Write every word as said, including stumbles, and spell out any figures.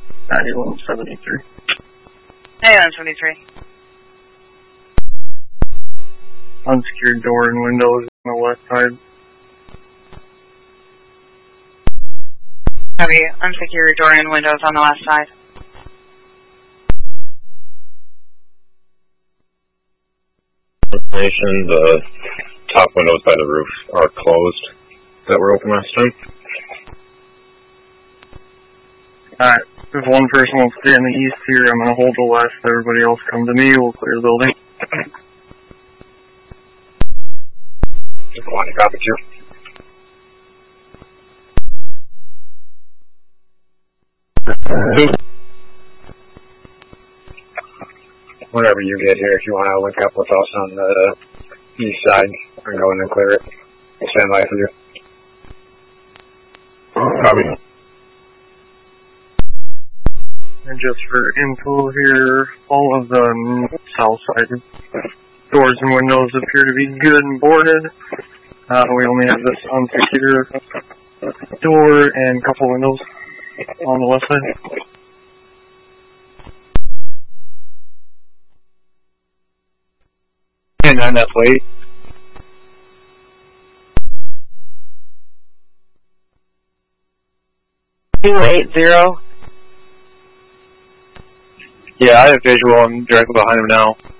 ninety-one seventy-three. ninety-one seventy-three. Unsecured door and windows on the west side. Copy. Unsecured door and windows on the left side. Information, the top windows by the roof are closed that were open last time. Alright, if one person will stay in the east here, I'm gonna hold the west. Everybody else come to me, we'll clear the building. Just want to copy you. Whenever you get here, if you want to link up with us on the east side, and go in and clear it. We'll stand by for you. Copy. And just for info here, all of the south side doors and windows appear to be good and boarded. Uh, we only have this unsecured door and a couple windows on the west side. And on that plate. two eight zero. Yeah, I have visual. I'm directly behind him now.